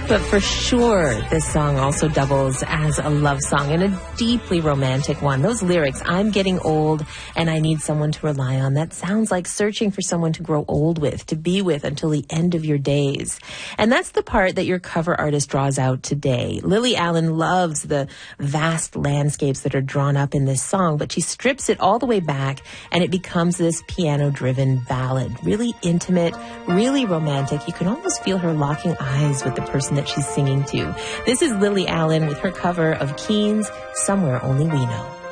But for sure, this song also doubles as a love song, and a deeply romantic one. Those lyrics, I'm getting old and I need someone to rely on. That sounds like searching for someone to grow old with, to be with until the end of your days. And that's the part that your cover artist draws out today. Lily Allen loves the vast landscapes that are drawn up in this song, but she strips it all the way back and it becomes this piano-driven ballad. Really intimate, really romantic. You can almost feel her locking eyes with the person that she's singing to. This is Lily Allen with her cover of Keen's Somewhere Only We Know.